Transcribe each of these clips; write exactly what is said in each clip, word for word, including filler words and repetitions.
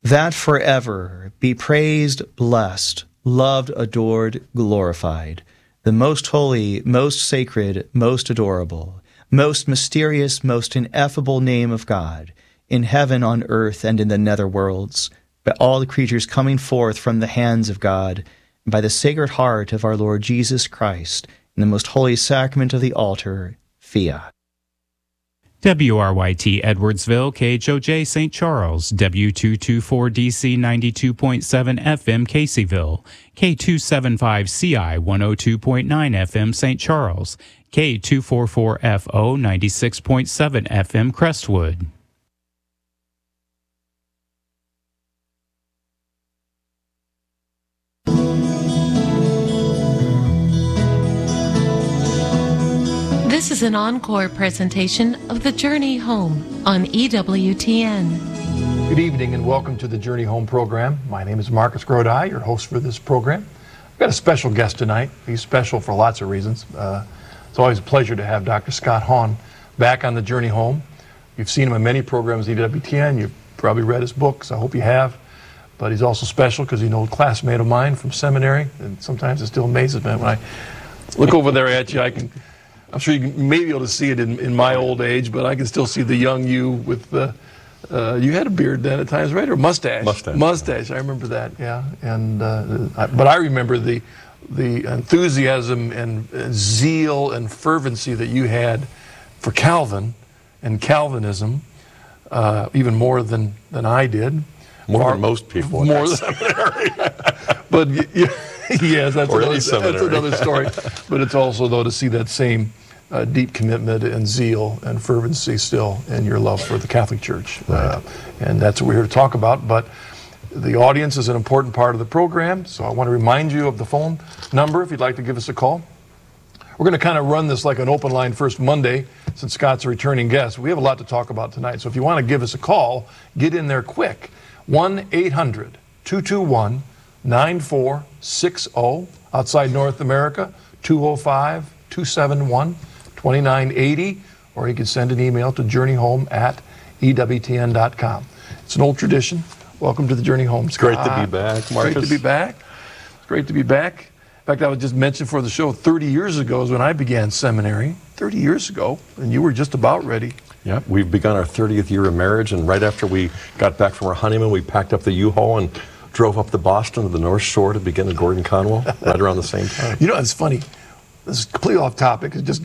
that forever be praised, blessed, loved, adored, glorified, the most holy, most sacred, most adorable, most mysterious, most ineffable name of God, in heaven, on earth, and in the nether worlds, by all the creatures coming forth from the hands of God, and by the sacred heart of our Lord Jesus Christ, in the most holy sacrament of the altar, fiat. W R Y T Edwardsville, K H O J Saint Charles, W two twenty-four D C ninety-two point seven F M Caseyville, K two seventy-five C I one oh two point nine F M Saint Charles, K two forty-four F O ninety-six point seven F M Crestwood. This is an encore presentation of The Journey Home on E W T N. Good evening and welcome to the Journey Home program. My name is Marcus Grodi, your host for this program. I've got a special guest tonight. He's special for lots of reasons. Uh, it's always a pleasure to have Doctor Scott Hahn back on the Journey Home. You've seen him in many programs at E W T N. You've probably read his books. I hope you have. But he's also special because he's an old classmate of mine from seminary, and sometimes it still amazes me when I look over there at you. I can... I'm sure you may be able to see it in, in my old age, but I can still see the young you with the, uh, you had a beard then at times, right? Or mustache? Mustache. Mustache, I remember that, yeah. And uh, I, But I remember the, the enthusiasm and, and zeal and fervency that you had for Calvin and Calvinism, uh, even more than, than I did. More Far, than most people. More than seminary. But you, yes, that's, or another, any that's another story. But it's also, though, to see that same uh, deep commitment and zeal and fervency still in your love for the Catholic Church. Right. Uh, and that's what we're here to talk about. But the audience is an important part of the program, so I want to remind you of the phone number if you'd like to give us a call. We're going to kind of run this like an open line first Monday, since Scott's a returning guest. We have a lot to talk about tonight, so if you want to give us a call, get in there quick. one eight hundred two two one nine four six zero. Outside North America, two oh five two seven one two nine eight zero, or you can send an email to journeyhome at E W T N dot com. It's an old tradition. Welcome to the Journey Home, Scott. Great to be back, Marcus. Great to be back. It's great to be back. In fact, I was just mentioned for the show, thirty years ago is when I began seminary. thirty years ago, and you were just about ready. Yeah, we've begun our thirtieth year of marriage, and right after we got back from our honeymoon, we packed up the U-Haul and drove up to Boston to the North Shore to begin at Gordon Conwell right around the same time. You know, it's funny. This is completely off topic. It's just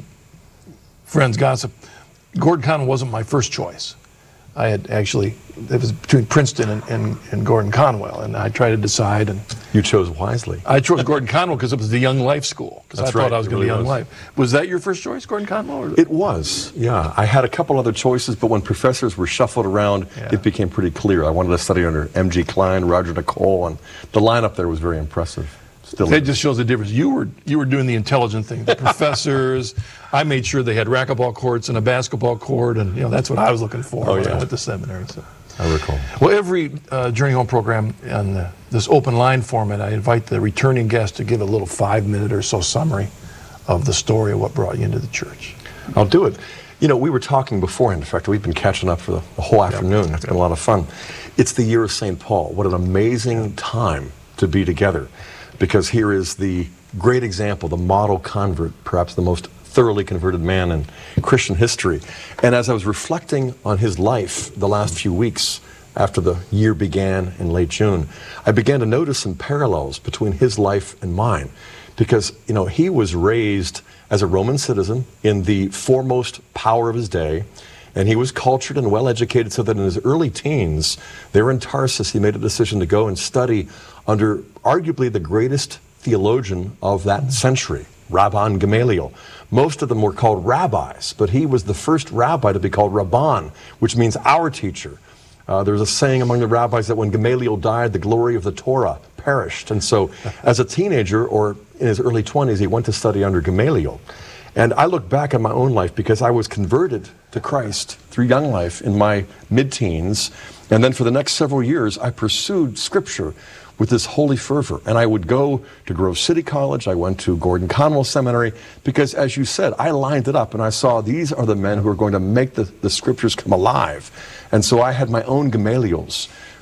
friends gossip. Gordon Conwell wasn't my first choice. I had actually, it was between Princeton and, and, and Gordon Conwell, and I tried to decide. And you chose wisely. I chose Gordon Conwell because it was the Young Life School, because I That's thought right. I was It going to really be Young was. Life. Was that your first choice, Gordon Conwell? Or? It was, yeah. I had a couple other choices, but when professors were shuffled around, Yeah. it became pretty clear. I wanted to study under M G Klein, Roger Nicole, and the lineup there was very impressive. Still That is. just shows the difference. You were you were doing the intelligent thing. The professors, I made sure they had racquetball courts and a basketball court, and you know that's what I was looking for Oh, when yeah. I went to seminary. So. I recall. Well, every uh, Journey Home program on the, this open line format, I invite the returning guest to give a little five-minute or so summary of the story of what brought you into the church. I'll do it. You know, we were talking beforehand. In fact, we've been catching up for the, the whole afternoon. It's been a lot of fun. It's the year of Saint Paul. What an amazing time to be together, because here is the great example, the model convert, perhaps the most thoroughly converted man in Christian history. And as I was reflecting on his life the last few weeks after the year began in late June, I began to notice some parallels between his life and mine. Because, you know, he was raised as a Roman citizen in the foremost power of his day, and he was cultured and well-educated so that in his early teens, there in Tarsus, he made a decision to go and study under arguably the greatest theologian of that century, Rabban Gamaliel. Most of them were called rabbis, but he was the first rabbi to be called Rabban, which means our teacher. Uh, there's a saying among the rabbis that when Gamaliel died, the glory of the Torah perished. And so as a teenager or in his early twenties, he went to study under Gamaliel. And I look back at my own life because I was converted to Christ through young life in my mid-teens. And then for the next several years, I pursued Scripture with this holy fervor. And I would go to Grove City College. I went to Gordon Conwell Seminary because, as you said, I lined it up and I saw these are the men who are going to make the, the Scriptures come alive. And so I had my own Gamaliels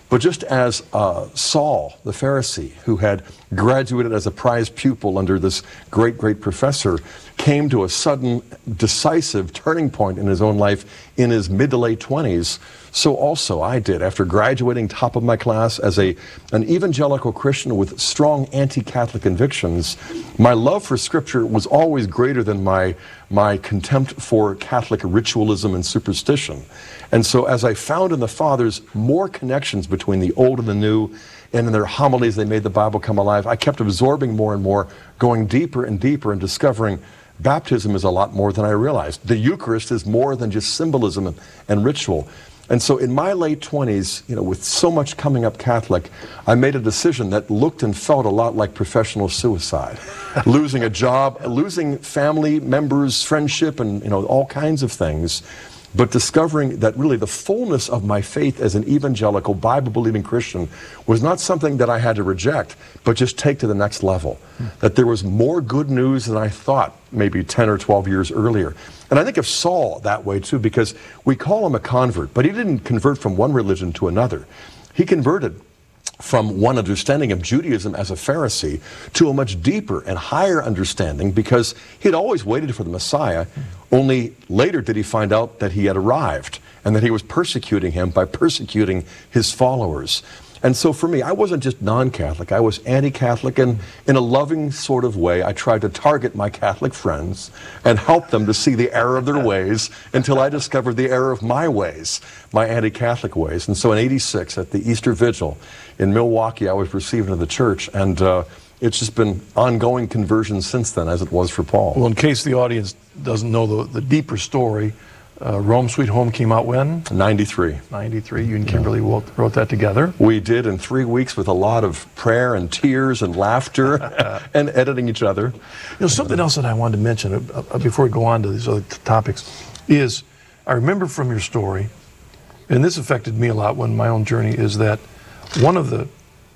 But just as uh, Saul, the Pharisee, who had graduated as a prize pupil under this great, great professor, came to a sudden, decisive turning point in his own life in his mid to late twenties, so also I did. After graduating top of my class as a an evangelical Christian with strong anti-Catholic convictions, my love for Scripture was always greater than my, my contempt for Catholic ritualism and superstition. And so as I found in the Fathers more connections between the old and the new, and in their homilies they made the Bible come alive, I kept absorbing more and more, going deeper and deeper and discovering baptism is a lot more than I realized. The Eucharist is more than just symbolism and, and ritual. And so in my late twenties, you know, with so much coming up Catholic, I made a decision that looked and felt a lot like professional suicide. Losing a job, losing family members, friendship, and, you know, all kinds of things. But discovering that really the fullness of my faith as an evangelical, Bible-believing Christian was not something that I had to reject, but just take to the next level. Mm. That there was more good news than I thought maybe ten or twelve years earlier. And I think of Saul that way too, because we call him a convert, but he didn't convert from one religion to another. He converted from one understanding of Judaism as a Pharisee to a much deeper and higher understanding, because he'd always waited for the Messiah. Only later did he find out that he had arrived and that he was persecuting him by persecuting his followers. And so for me, I wasn't just non-Catholic, I was anti-Catholic, and in a loving sort of way, I tried to target my Catholic friends and help them to see the error of their ways until I discovered the error of my ways, my anti-Catholic ways. And so in eighty-six, at the Easter Vigil in Milwaukee, I was received into the church, and uh, it's just been ongoing conversion since then, as it was for Paul. Well, in case the audience doesn't know the, the deeper story, Uh, Rome Sweet Home came out when? ninety-three. ninety-three. You and Kimberly yeah. wrote, wrote that together? We did in three weeks with a lot of prayer and tears and laughter and editing each other. You know, something else that I wanted to mention uh, uh, before we go on to these other t- topics is, I remember from your story, and this affected me a lot when my own journey, is that one of the,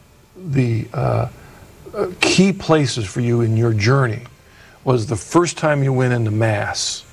the uh, uh, key places for you in your journey was the first time you went into Mass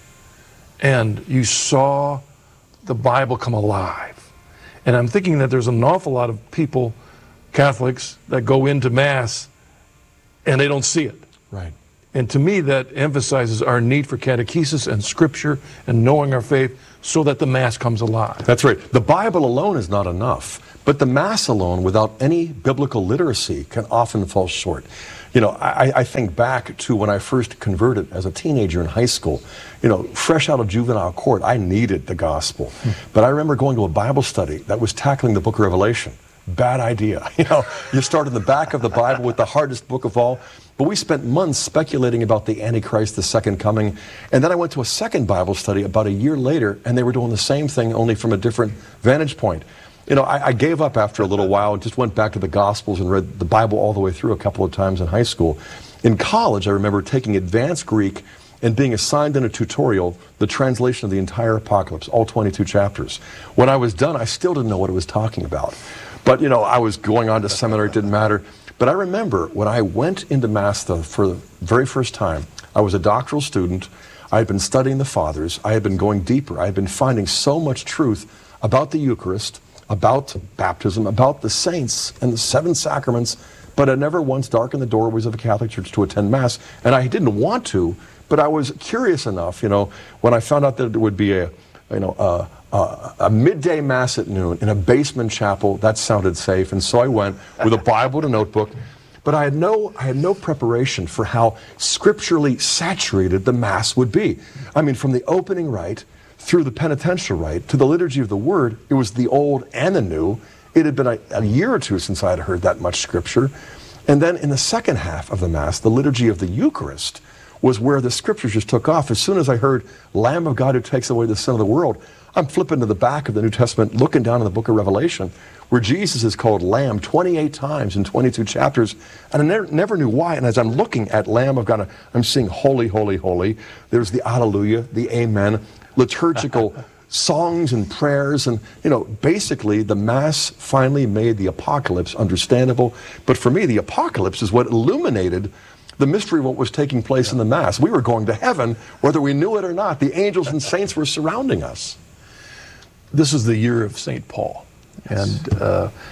and you saw the Bible come alive. And I'm thinking that there's an awful lot of people, Catholics, that go into Mass and they don't see it. Right. And to me, that emphasizes our need for catechesis and Scripture and knowing our faith so that the Mass comes alive. That's right. The Bible alone is not enough, but the Mass alone, without any biblical literacy, can often fall short. You know, I, I think back to when I first converted as a teenager in high school. You know, fresh out of juvenile court, I needed the gospel. Hmm. But I remember going to a Bible study that was tackling the book of Revelation. Bad idea. You know, you start in the back of the Bible with the hardest book of all. But we spent months speculating about the Antichrist, the second coming. And then I went to a second Bible study about a year later, and they were doing the same thing, only from a different vantage point. You know, I, I gave up after a little while and just went back to the Gospels and read the Bible all the way through a couple of times in high school. In college, I remember taking advanced Greek and being assigned in a tutorial the translation of the entire Apocalypse, all twenty-two chapters. When I was done, I still didn't know what it was talking about. But, you know, I was going on to seminary, it didn't matter. But I remember when I went into Mass the, for the very first time, I was a doctoral student. I had been studying the Fathers. I had been going deeper. I had been finding so much truth about the Eucharist, about baptism, about the saints and the seven sacraments, but I never once darkened the doorways of a Catholic church to attend Mass. And I didn't want to, but I was curious enough, you know, when I found out that there would be a, you know, a, a, a midday Mass at noon in a basement chapel, that sounded safe. And so I went with a Bible and a notebook. But I had no, I had no preparation for how scripturally saturated the Mass would be. I mean, from the opening rite through the penitential rite to the liturgy of the Word, it was the old and the new. It had been a, a year or two since I had heard that much Scripture. And then in the second half of the Mass, the liturgy of the Eucharist was where the Scriptures just took off. As soon as I heard, Lamb of God who takes away the sin of the world, I'm flipping to the back of the New Testament, looking down in the book of Revelation, where Jesus is called Lamb twenty-eight times in twenty-two chapters, and I never, never knew why. And as I'm looking at Lamb of God, I'm seeing holy, holy, holy. There's the Alleluia, the Amen, liturgical songs and prayers, and, you know, basically the Mass finally made the Apocalypse understandable. But for me, the Apocalypse is what illuminated the mystery of what was taking place yeah. in the Mass. We were going to heaven, whether we knew it or not. The angels and saints were surrounding us. This is the year of Saint Paul. Yes. And uh,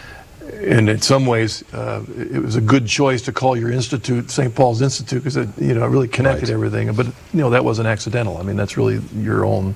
and in some ways, uh, it was a good choice to call your institute Saint Paul's Institute, because it, you know, it really connected Right. everything. But you know, that wasn't accidental. I mean, that's really your own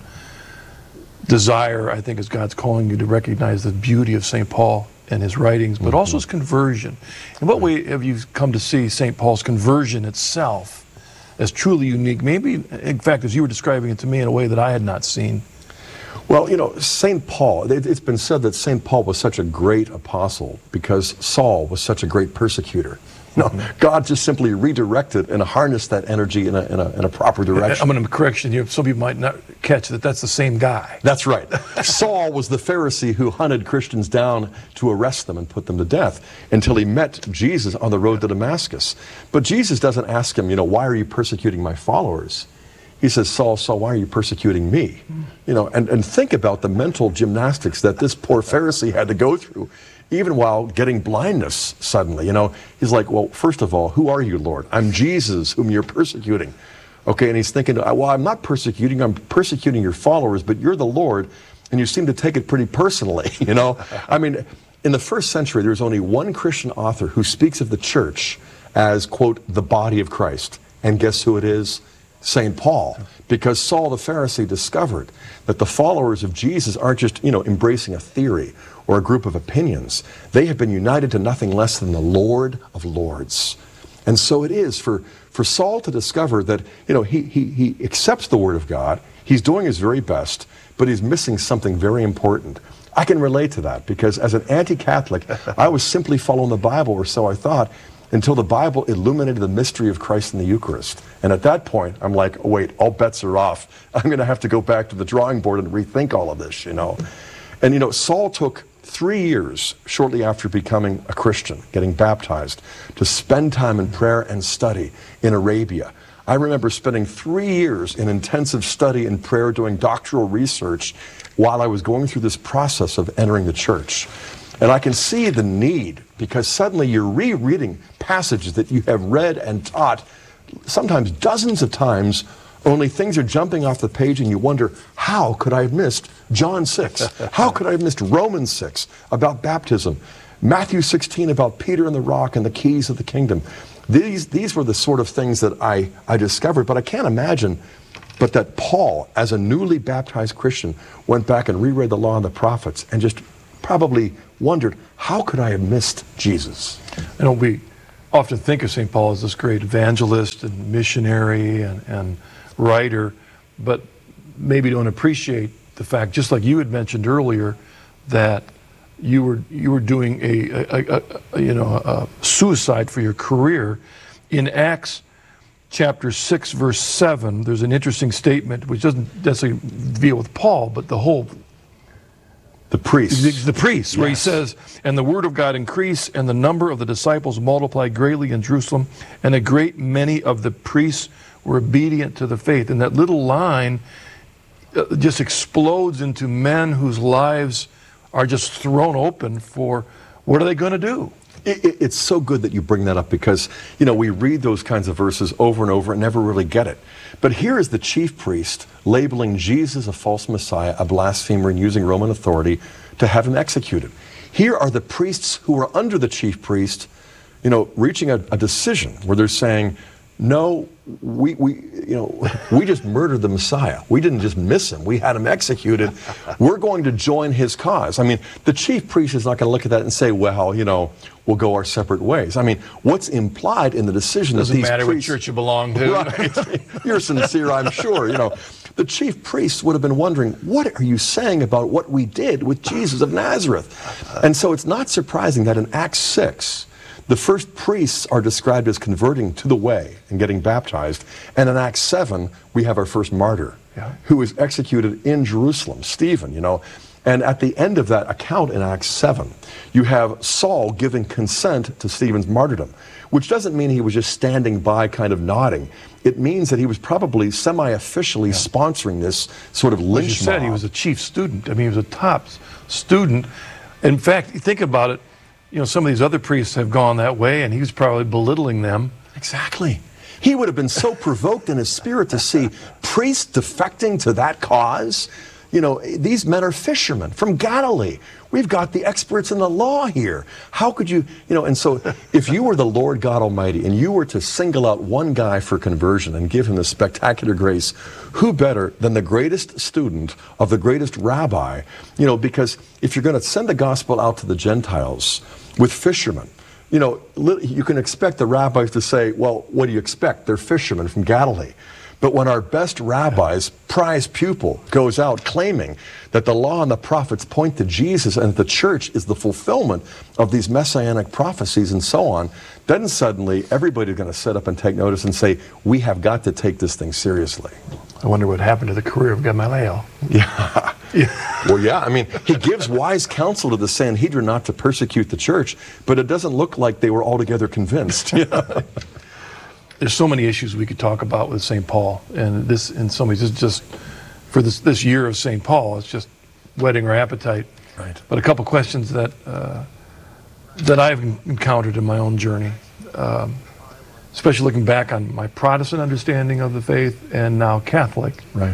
desire, I think, as God's calling you to recognize the beauty of Saint Paul and his writings, but mm-hmm. also his conversion. In what way have you come to see Saint Paul's conversion itself as truly unique? Maybe, in fact, as you were describing it to me, in a way that I had not seen. Well, you know, Saint Paul, it, it's been said that Saint Paul was such a great apostle because Saul was such a great persecutor. No, God just simply redirected and harnessed that energy in a, in a, in a proper direction. I'm going to correction you. Some people might not catch that that's the same guy. That's right. Saul was the Pharisee who hunted Christians down to arrest them and put them to death until he met Jesus on the road to Damascus. But Jesus doesn't ask him, you know, why are you persecuting my followers? He says, Saul, Saul, why are you persecuting me? You know, and, and think about the mental gymnastics that this poor Pharisee had to go through, even while getting blindness suddenly. You know, he's like, well, first of all, who are you, Lord? I'm Jesus, whom you're persecuting. Okay, and he's thinking, well, I'm not persecuting, I'm persecuting your followers, but you're the Lord, and you seem to take it pretty personally, you know? I mean, in the first century, there's only one Christian author who speaks of the church as, quote, the body of Christ. And guess who it is? Saint Paul, because Saul the Pharisee discovered that the followers of Jesus aren't just, you know, embracing a theory or a group of opinions. They have been united to nothing less than the Lord of Lords. And so it is for, for Saul to discover that, you know, he, he, he accepts the Word of God, he's doing his very best, but he's missing something very important. I can relate to that because as an anti-Catholic, I was simply following the Bible, or so I thought, until the Bible illuminated the mystery of Christ in the Eucharist. And at that point, I'm like, oh, wait, all bets are off. I'm going to have to go back to the drawing board and rethink all of this, you know. And, you know, Saul took three years shortly after becoming a Christian, getting baptized, to spend time in prayer and study in Arabia. I remember spending three years in intensive study and prayer doing doctoral research while I was going through this process of entering the church. And I can see the need, because suddenly you're rereading passages that you have read and taught sometimes dozens of times, only things are jumping off the page and you wonder, how could I have missed John six? How could I have missed Romans six about baptism? Matthew sixteen about Peter and the rock and the keys of the kingdom. These, these were the sort of things that I, I discovered, but I can't imagine but that Paul, as a newly baptized Christian, went back and reread the law and the prophets and just probably wondered, how could I have missed Jesus? You know, we often think of Saint Paul as this great evangelist and missionary and, and writer, but maybe don't appreciate the fact, just like you had mentioned earlier, that you were you were doing a, a, a, a you know a suicide for your career. In Acts chapter six, verse seven, there's an interesting statement which doesn't necessarily deal with Paul, but the whole The priests. The, the priests, where he Yes. says, and the word of God increased, and the number of the disciples multiplied greatly in Jerusalem, and a great many of the priests were obedient to the faith. And that little line uh, just explodes into men whose lives are just thrown open for what are they going to do? It, it, it's so good that you bring that up because, you know, we read those kinds of verses over and over and never really get it. But here is the chief priest labeling Jesus a false Messiah, a blasphemer, and using Roman authority to have him executed. Here are the priests who are under the chief priest, you know, reaching a, a decision where they're saying, no, we, we, you know, we just murdered the Messiah. We didn't just miss him. We had him executed. We're going to join his cause. I mean, the chief priest is not going to look at that and say, well, you know, we'll go our separate ways. I mean, what's implied in the decision Doesn't that these matter priests... what church you belong to. Right. You're sincere, I'm sure. You know, the chief priests would have been wondering, what are you saying about what we did with Jesus of Nazareth? And so it's not surprising that in Acts six, the first priests are described as converting to the way and getting baptized. And in Acts seven, we have our first martyr, Yeah. who was executed in Jerusalem, Stephen, you know. And at the end of that account in Acts seven, you have Saul giving consent to Stephen's martyrdom, which doesn't mean he was just standing by kind of nodding. It means that he was probably semi-officially yeah. sponsoring this sort of lynch mob. As you said, he was a chief student. I mean, he was a top student. In fact, think about it. You know, some of these other priests have gone that way, and he was probably belittling them. Exactly. He would have been so provoked in his spirit to see priests defecting to that cause. You know, these men are fishermen from Galilee. We've got the experts in the law here. How could you, you know, and so if you were the Lord God Almighty and you were to single out one guy for conversion and give him the spectacular grace, who better than the greatest student of the greatest rabbi? You know, because if you're going to send the gospel out to the Gentiles with fishermen, you know, you can expect the rabbis to say, well, what do you expect? They're fishermen from Galilee. But when our best rabbi's prize pupil goes out claiming that the law and the prophets point to Jesus and the church is the fulfillment of these messianic prophecies and so on, then suddenly everybody's going to sit up and take notice and say, we have got to take this thing seriously. I wonder what happened to the career of Gamaliel. Yeah. yeah. Well, yeah, I mean, he gives wise counsel to the Sanhedrin not to persecute the church, but it doesn't look like they were altogether convinced. Yeah. There's so many issues we could talk about with Saint Paul, and this, in some ways, is just for this this year of Saint Paul, it's just whetting our appetite. Right. But a couple questions that uh, that I've encountered in my own journey, um, especially looking back on my Protestant understanding of the faith and now Catholic. Right.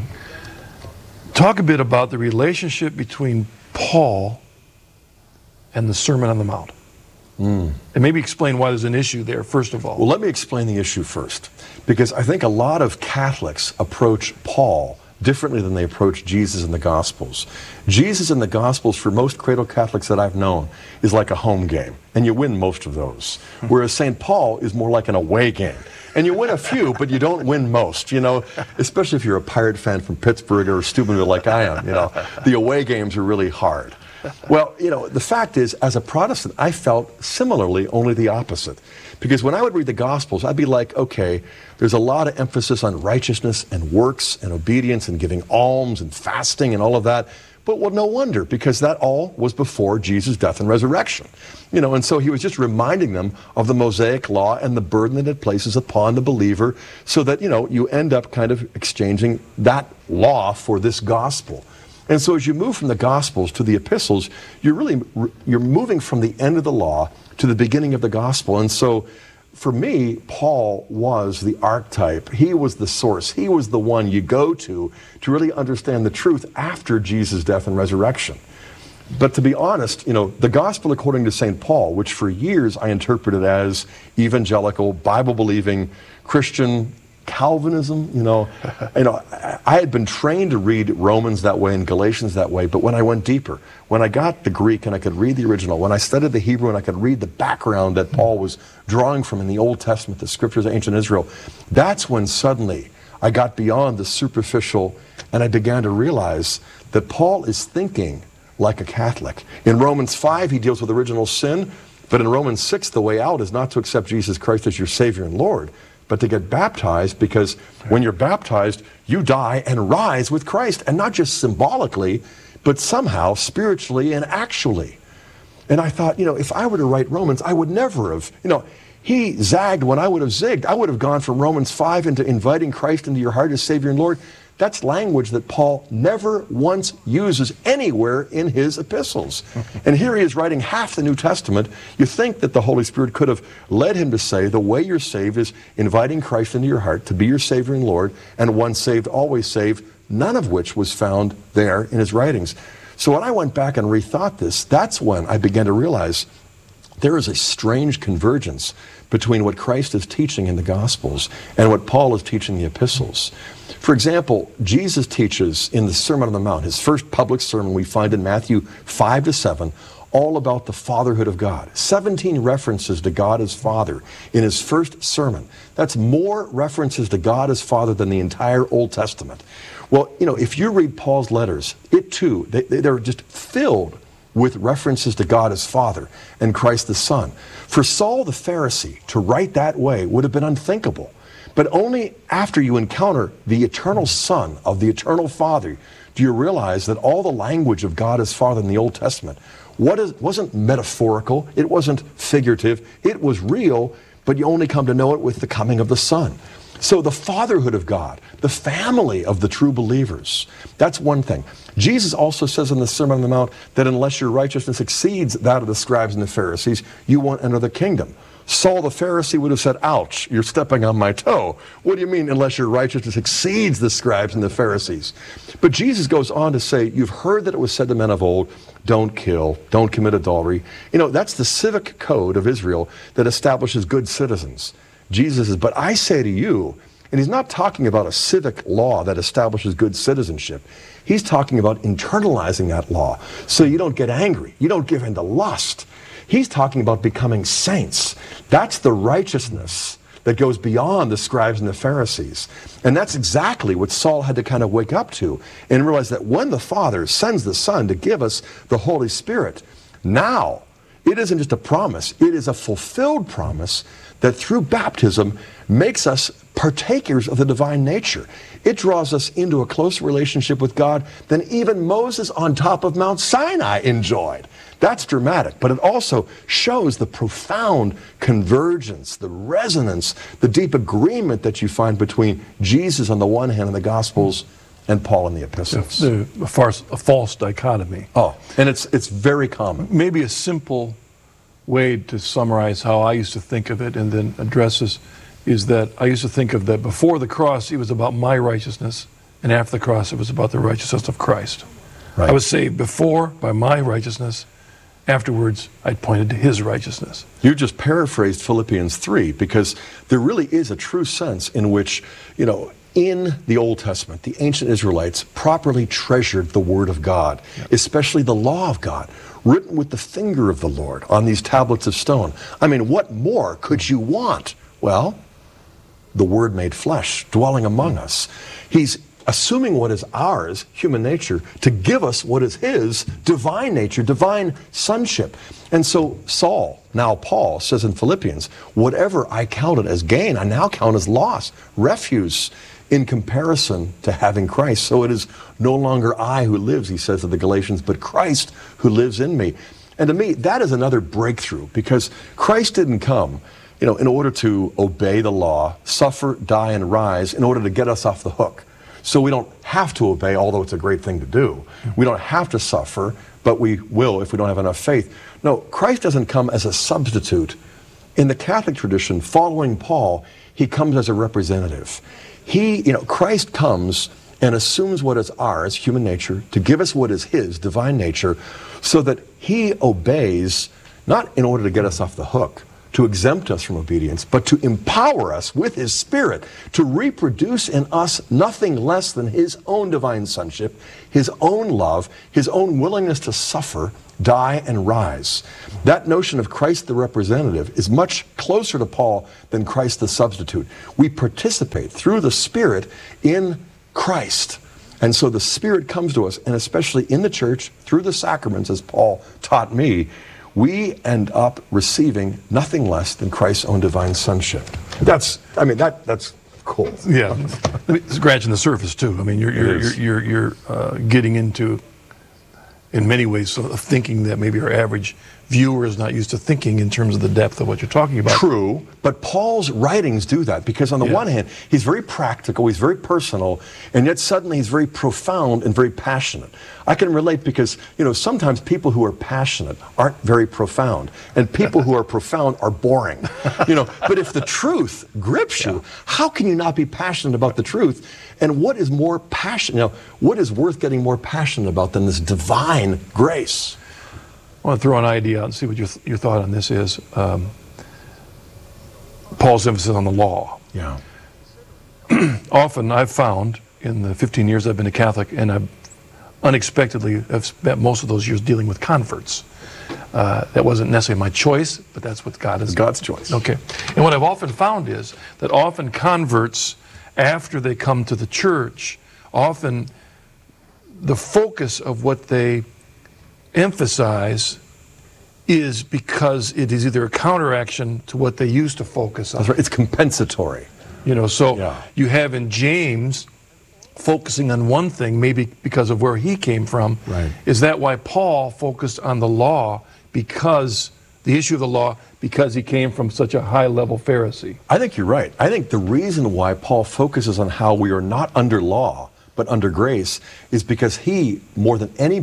Talk a bit about the relationship between Paul and the Sermon on the Mount. Mm. And maybe explain why there's an issue there, first of all. Well, let me explain the issue first, because I think a lot of Catholics approach Paul differently than they approach Jesus in the Gospels. Jesus in the Gospels, for most cradle Catholics that I've known, is like a home game, and you win most of those. Whereas Saint Paul is more like an away game. And you win a few, but you don't win most, you know, especially if you're a Pirate fan from Pittsburgh or Steubenville like I am, you know. The away games are really hard. Well, you know, the fact is, as a Protestant, I felt similarly, only the opposite. Because when I would read the Gospels, I'd be like, okay, there's a lot of emphasis on righteousness and works and obedience and giving alms and fasting and all of that. But well, no wonder, because that all was before Jesus' death and resurrection. You know, and so he was just reminding them of the Mosaic law and the burden that it places upon the believer, so that, you know, you end up kind of exchanging that law for this gospel. And so as you move from the Gospels to the epistles, you're really, you're moving from the end of the law to the beginning of the gospel. And so for me, Paul was the archetype. He was the source. He was the one you go to to really understand the truth after Jesus' death and resurrection. But to be honest, you know, the gospel according to Saint Paul, which for years I interpreted as evangelical, Bible-believing, Christian Calvinism, you know, you know, I had been trained to read Romans that way and Galatians that way, but when I went deeper, when I got the Greek and I could read the original, when I studied the Hebrew and I could read the background that Paul was drawing from in the Old Testament, the scriptures of ancient Israel, that's when suddenly I got beyond the superficial and I began to realize that Paul is thinking like a Catholic. In Romans five, he deals with original sin, but in Romans six, the way out is not to accept Jesus Christ as your Savior and Lord, but to get baptized, because when you're baptized, you die and rise with Christ, and not just symbolically, but somehow spiritually and actually. And I thought, you know, if I were to write Romans, I would never have, you know, he zagged when I would have zigged. I would have gone from Romans five into inviting Christ into your heart as Savior and Lord. That's language that Paul never once uses anywhere in his epistles. And here he is writing half the New Testament. You think that the Holy Spirit could have led him to say the way you're saved is inviting Christ into your heart to be your Savior and Lord, and once saved, always saved, none of which was found there in his writings. So when I went back and rethought this, that's when I began to realize there is a strange convergence between what Christ is teaching in the Gospels and what Paul is teaching in the epistles. For example, Jesus teaches in the Sermon on the Mount, his first public sermon we find in Matthew five to seven, all about the fatherhood of God. seventeen references to God as Father in his first sermon. That's more references to God as Father than the entire Old Testament. Well, you know, if you read Paul's letters, it too, they, they're just filled with references to God as Father and Christ the Son. For Saul the Pharisee to write that way would have been unthinkable. But only after you encounter the eternal Son of the eternal Father do you realize that all the language of God as Father in the Old Testament what is, wasn't metaphorical, it wasn't figurative, it was real, but you only come to know it with the coming of the Son. So the fatherhood of God, the family of the true believers, that's one thing. Jesus also says in the Sermon on the Mount that unless your righteousness exceeds that of the scribes and the Pharisees, you won't enter the kingdom. Saul the Pharisee would have said, ouch, you're stepping on my toe. What do you mean, unless your righteousness exceeds the scribes and the Pharisees? But Jesus goes on to say, you've heard that it was said to men of old, don't kill, don't commit adultery. You know, that's the civic code of Israel that establishes good citizens. Jesus says, but I say to you, and he's not talking about a civic law that establishes good citizenship. He's talking about internalizing that law so you don't get angry, you don't give in to lust. He's talking about becoming saints. That's the righteousness that goes beyond the scribes and the Pharisees. And that's exactly what Saul had to kind of wake up to and realize that when the Father sends the Son to give us the Holy Spirit, now it isn't just a promise, it is a fulfilled promise that through baptism makes us partakers of the divine nature. It draws us into a closer relationship with God than even Moses on top of Mount Sinai enjoyed. That's dramatic, but it also shows the profound convergence, the resonance, the deep agreement that you find between Jesus on the one hand in the Gospels and Paul in the epistles. The, the, a, farce, a false dichotomy. Oh, and it's, it's very common. Maybe a simple way to summarize how I used to think of it and then address this is that I used to think of that before the cross it was about my righteousness, and after the cross it was about the righteousness of Christ. Right. I was saved before by my righteousness. Afterwards, I pointed to his righteousness. You just paraphrased Philippians three, because there really is a true sense in which, you know, in the Old Testament, the ancient Israelites properly treasured the Word of God, yep. especially the law of God, written with the finger of the Lord on these tablets of stone. I mean, what more could you want? Well, the Word made flesh, dwelling among us. He's assuming what is ours, human nature, to give us what is his, divine nature, divine sonship. And so Saul, now Paul, says in Philippians, whatever I counted as gain, I now count as loss, refuse in comparison to having Christ. So it is no longer I who lives, he says to the Galatians, but Christ who lives in me. And to me, that is another breakthrough, because Christ didn't come, you know, in order to obey the law, suffer, die, and rise, in order to get us off the hook. So we don't have to obey, although it's a great thing to do. We don't have to suffer, but we will if we don't have enough faith. No, Christ doesn't come as a substitute. In the Catholic tradition, following Paul, he comes as a representative. He, you know, Christ comes and assumes what is ours, human nature, to give us what is his, divine nature, so that he obeys, not in order to get us off the hook, to exempt us from obedience, but to empower us with his Spirit to reproduce in us nothing less than his own divine sonship, his own love, his own willingness to suffer, die, and rise. That notion of Christ the representative is much closer to Paul than Christ the substitute. We participate through the Spirit in Christ. And so the Spirit comes to us, and especially in the church, through the sacraments, as Paul taught me, we end up receiving nothing less than Christ's own divine sonship. That's, I mean, that that's cool. Yeah, scratching the surface too. I mean, you're you're you're you're, you're uh, getting into, in many ways, sort of thinking that maybe our average viewer is not used to thinking in terms of the depth of what you're talking about. True, but Paul's writings do that, because on the yeah. one hand, he's very practical, he's very personal, and yet suddenly he's very profound and very passionate. I can relate because, you know, sometimes people who are passionate aren't very profound, and people who are profound are boring. You know, but if the truth grips you, yeah. how can you not be passionate about the truth? And what is more passionate, you know, what is worth getting more passionate about than this divine grace? I want to throw an idea out and see what your, your thought on this is. Um, Paul's emphasis on the law. Yeah. Often I've found in the fifteen years I've been a Catholic, and I've unexpectedly have spent most of those years dealing with converts. Uh, that wasn't necessarily my choice, but that's what God is. God's choice. Okay. And what I've often found is that often converts, after they come to the church, often the focus of what they emphasize is because it is either a counteraction to what they used to focus on. That's right. It's compensatory. You know, so yeah. you have in James focusing on one thing, maybe because of where he came from. Right. Is that why Paul focused on the law, because the issue of the law, because he came from such a high-level Pharisee? I think you're right. I think the reason why Paul focuses on how we are not under law, but under grace, is because he, more than any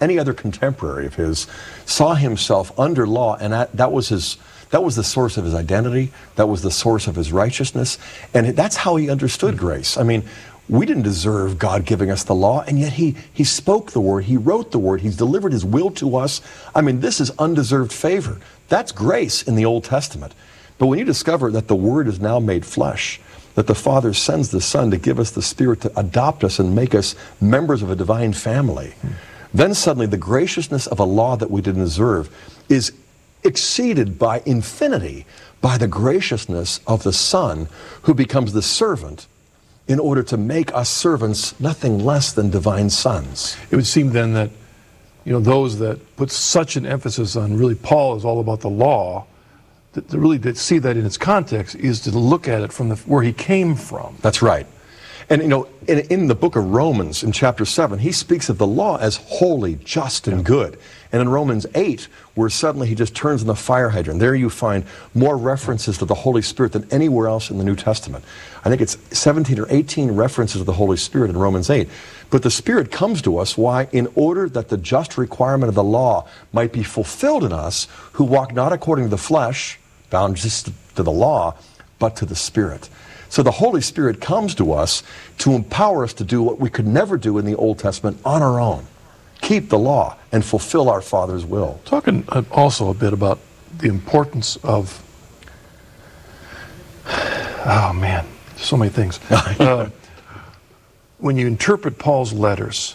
any other contemporary of his, saw himself under law, and that, that was his, that was the source of his identity, that was the source of his righteousness, and that's how he understood mm-hmm. grace. I mean, we didn't deserve God giving us the law, and yet he, he spoke the word, he wrote the word, he's delivered his will to us. I mean, this is undeserved favor. That's grace in the Old Testament. But when you discover that the word is now made flesh, that the Father sends the Son to give us the Spirit to adopt us and make us members of a divine family, hmm. then suddenly the graciousness of a law that we didn't deserve is exceeded by infinity by the graciousness of the Son who becomes the servant in order to make us servants nothing less than divine sons. It would seem then that, you know, those that put such an emphasis on really Paul is all about the law, that to really to see that in its context is to look at it from the, where he came from. That's right. And, you know, in, in the book of Romans, in chapter seven, he speaks of the law as holy, just, and yeah. good. And in Romans eight, where suddenly he just turns on the fire hydrant, there you find more references to the Holy Spirit than anywhere else in the New Testament. I think it's seventeen or eighteen references to the Holy Spirit in Romans eight. But the Spirit comes to us, why? In order that the just requirement of the law might be fulfilled in us, who walk not according to the flesh, bound just to the law, but to the Spirit. So the Holy Spirit comes to us to empower us to do what we could never do in the Old Testament on our own. Keep the law and fulfill our Father's will. Talking also a bit about the importance of, oh man, so many things. uh, when you interpret Paul's letters,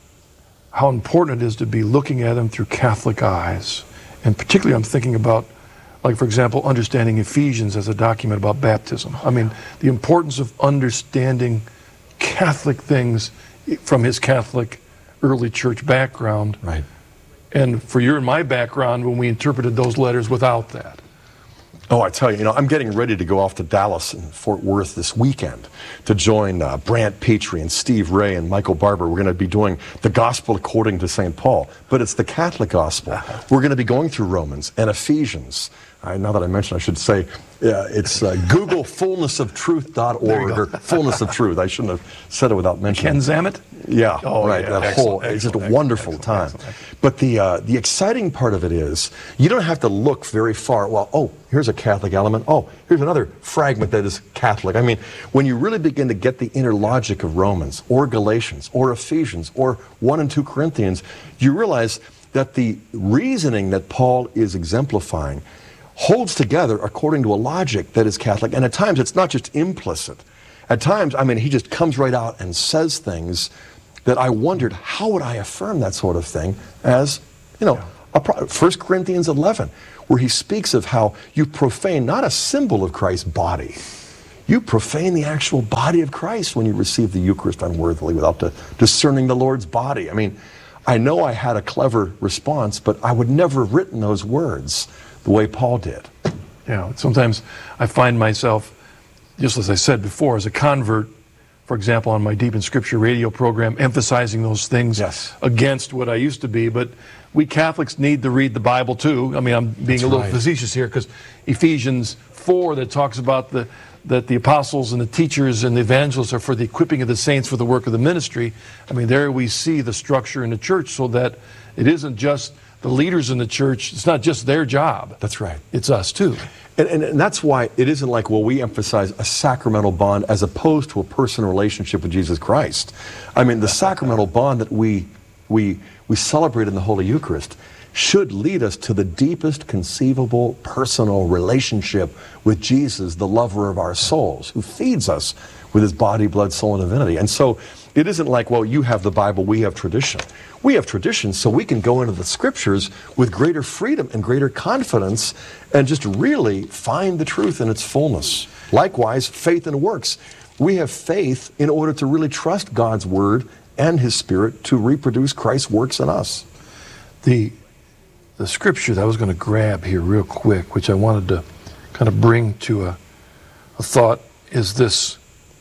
how important it is to be looking at them through Catholic eyes. And particularly I'm thinking about, like, for example, understanding Ephesians as a document about baptism. I mean, the importance of understanding Catholic things from his Catholic early church background. Right. And for your and my background, when we interpreted those letters without that. Oh, I tell you, you know, I'm getting ready to go off to Dallas and Fort Worth this weekend to join uh, Brant Petrie and Steve Ray and Michael Barber. We're going to be doing the Gospel according to Saint Paul, but it's the Catholic Gospel. We're going to be going through Romans and Ephesians. I, now that I mentioned, I should say, uh, it's uh, Google fullness of truth dot org or Fullness of Truth. I shouldn't have said it without mentioning Ken Zamet? Yeah, oh, right. Yeah. That Excellent, whole, it's just a excellent, wonderful excellent, time. Excellent, excellent. But the uh, the exciting part of it is, you don't have to look very far. Well, oh, here's a Catholic element. Oh, here's another fragment that is Catholic. I mean, when you really begin to get the inner logic of Romans or Galatians or Ephesians or First and Second Corinthians, you realize that the reasoning that Paul is exemplifying holds together according to a logic that is Catholic. And at times, it's not just implicit. At times, I mean, he just comes right out and says things that I wondered, how would I affirm that sort of thing as, you know, a pro- First Corinthians eleven, where he speaks of how you profane not a symbol of Christ's body, you profane the actual body of Christ when you receive the Eucharist unworthily without the, discerning the Lord's body. I mean, I know I had a clever response, but I would never have written those words the way Paul did. Yeah, sometimes I find myself, just as I said before, as a convert, for example, on my Deep in Scripture radio program, emphasizing those things yes. against what I used to be. But we Catholics need to read the Bible too. I mean, I'm being That's a little right. facetious here, because Ephesians four, that talks about the that the apostles and the teachers and the evangelists are for the equipping of the saints for the work of the ministry. I mean, there we see the structure in the church, so that it isn't just the leaders in the church, it's not just their job. That's right. It's us too. And, and, and that's why it isn't like, well, we emphasize a sacramental bond as opposed to a personal relationship with Jesus Christ. I mean, the sacramental bond that we, we, we celebrate in the Holy Eucharist should lead us to the deepest conceivable personal relationship with Jesus, the lover of our souls, who feeds us with his body, blood, soul, and divinity. And so it isn't like, well, you have the Bible, we have tradition. We have tradition so we can go into the Scriptures with greater freedom and greater confidence and just really find the truth in its fullness. Likewise, faith and works. We have faith in order to really trust God's Word and His Spirit to reproduce Christ's works in us. The, the Scripture that I was going to grab here real quick, which I wanted to kind of bring to a, a thought, is this,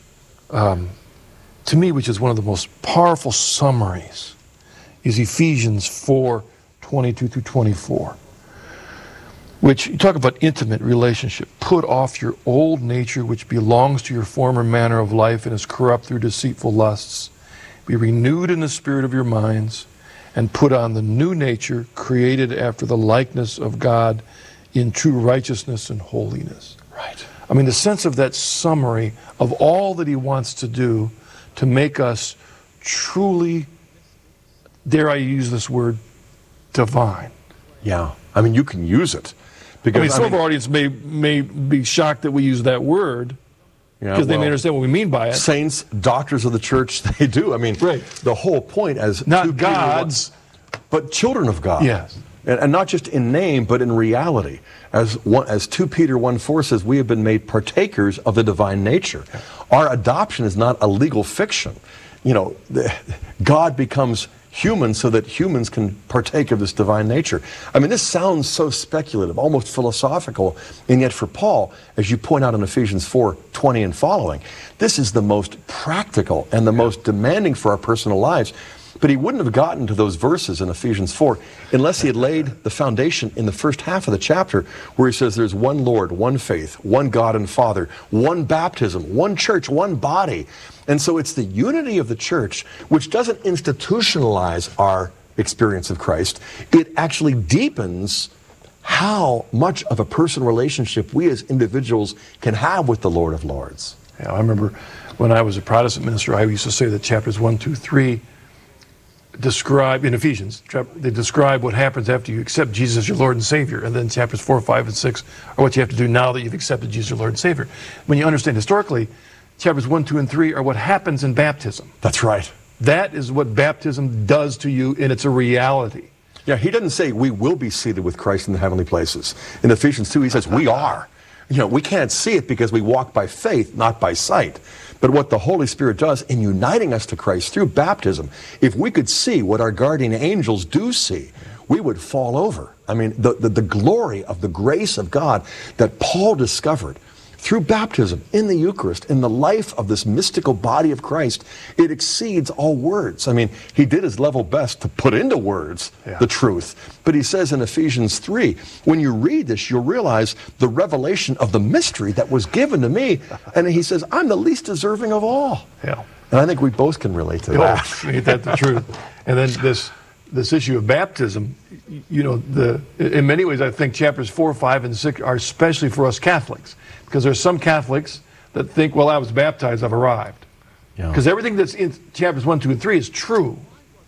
um, to me, which is one of the most powerful summaries, is Ephesians four, twenty-two through twenty-four, which you talk about intimate relationship. Put off your old nature, which belongs to your former manner of life and is corrupt through deceitful lusts. Be renewed in the spirit of your minds, and put on the new nature created after the likeness of God in true righteousness and holiness. Right. I mean, the sense of that summary of all that he wants to do to make us truly, dare I use this word, divine. Yeah. I mean, you can use it. Because, I mean, some I mean, of our audience may, may be shocked that we use that word, yeah, because they well, may understand what we mean by it. Saints, doctors of the church, they do. I mean, Right. the whole point as Not two Peter gods. one- but children of God. Yes. And, and not just in name, but in reality. As one, as two Peter one four says, we have been made partakers of the divine nature. Our adoption is not a legal fiction. You know, the, God becomes human so that humans can partake of this divine nature. I mean, this sounds so speculative, almost philosophical, and yet for Paul, as you point out in Ephesians four twenty and following, this is the most practical and the most demanding for our personal lives. But he wouldn't have gotten to those verses in Ephesians four unless he had laid the foundation in the first half of the chapter, where he says there's one Lord, one faith, one God and Father, one baptism, one church, one body. And so it's the unity of the church which doesn't institutionalize our experience of Christ. It actually deepens how much of a personal relationship we as individuals can have with the Lord of Lords. Yeah, I remember when I was a Protestant minister, I used to say that chapters one, two, three describe, in Ephesians, they describe what happens after you accept Jesus as your Lord and Savior. And then chapters four, five, and six are what you have to do now that you've accepted Jesus as your Lord and Savior. When you understand historically, chapters one, two, and three are what happens in baptism. That's right. That is what baptism does to you, and it's a reality. Yeah, he doesn't say we will be seated with Christ in the heavenly places. In Ephesians two, he says we are. You know, we can't see it because we walk by faith, not by sight. But what the Holy Spirit does in uniting us to Christ through baptism, if we could see what our guardian angels do see, we would fall over. I mean, the, the, the glory of the grace of God that Paul discovered through baptism, in the Eucharist, in the life of this mystical body of Christ, it exceeds all words. I mean, he did his level best to put into words Yeah. the truth. But he says in Ephesians three, when you read this, you'll realize the revelation of the mystery that was given to me. And he says, I'm the least deserving of all. Yeah. And I think we both can relate to Oh, that. ain't that the truth? And then this this issue of baptism, you know, the in many ways, I think chapters four, five, and six are especially for us Catholics, because there's some Catholics that think, well, I was baptized, I've arrived. Yeah. Because everything that's in chapters one, two, and three is true.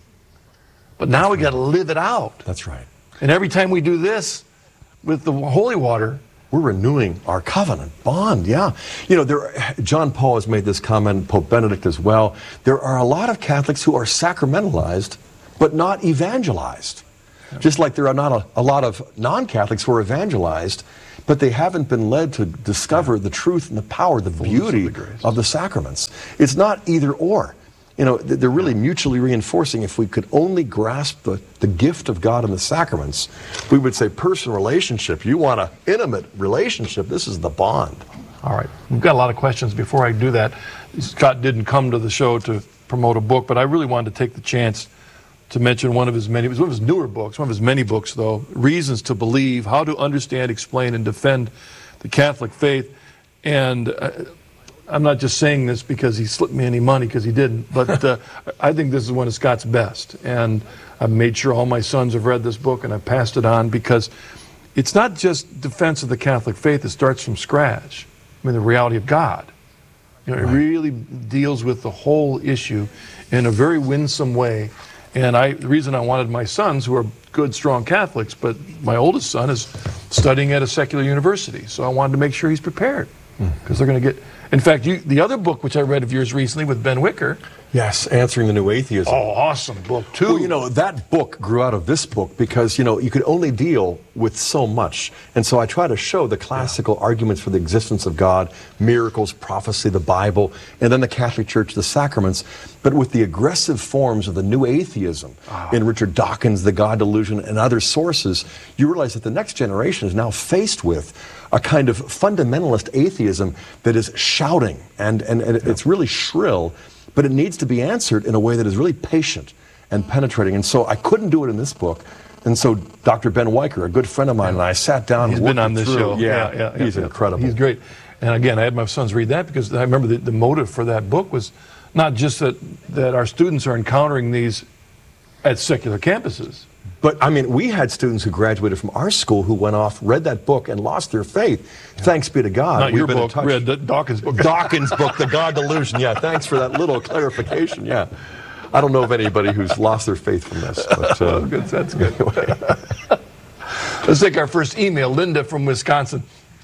But now we got to live it out. That's right. And every time we do this with the holy water, We're renewing our covenant bond, yeah. You know, there, John Paul has made this comment, Pope Benedict as well. There are a lot of Catholics who are sacramentalized, but not evangelized. Just like there are not a, a lot of non-Catholics who are evangelized, but they haven't been led to discover the truth and the power, the beauty of the grace. of the sacraments. It's not either or. You know, th- they're really mutually reinforcing. If we could only grasp the, the gift of God in the sacraments, we would say personal relationship. You want an intimate relationship, this is the bond. all right, we've got a lot of questions. Before I do that, Scott didn't come to the show to promote a book, but I really wanted to take the chance to mention one of his many, it was one of his newer books, one of his many books though, Reasons to Believe, How to Understand, Explain, and Defend the Catholic Faith. And uh, I'm not just saying this because he slipped me any money, because he didn't, but uh, I think this is one of Scott's best. And I've made sure all my sons have read this book, and I've passed it on, because it's not just defense of the Catholic faith, it starts from scratch. I mean, the reality of God. You know, it really deals with the whole issue in a very winsome way. And I, the reason I wanted my sons, who are good, strong Catholics, but my oldest son is studying at a secular university, so I wanted to make sure he's prepared, because they're going to get. In fact, you, the other book which I read of yours recently with Ben Wicker. Yes, Answering the New Atheism. Oh, awesome book too. Well, you know, that book grew out of this book because, you know, you could only deal with so much. And so I try to show the classical yeah. arguments for the existence of God, miracles, prophecy, the Bible, and then the Catholic Church, the sacraments, but with the aggressive forms of the new atheism oh. in Richard Dawkins, The God Delusion, and other sources. You realize that the next generation is now faced with a kind of fundamentalist atheism that is shouting, and, and, and yeah. it's really shrill, but it needs to be answered in a way that is really patient and penetrating. And so I couldn't do it in this book. And so Doctor Ben Wicker, a good friend of mine, and I sat down he's and worked been on this through. show. Yeah, yeah, yeah he's yeah, incredible. He's great. And again, I had my sons read that because I remember the, the motive for that book was not just that, that our students are encountering these at secular campuses. But, I mean, we had students who graduated from our school who went off, read that book, and lost their faith. Yeah. Thanks be to God. Not We've your been book, in touch. read D- Dawkins' book. Dawkins' book, The God Delusion. Yeah, thanks for that little clarification. Yeah. I don't know of anybody who's lost their faith from this. But, uh, good, that's good. Anyway. Let's take our first email. Linda from Wisconsin.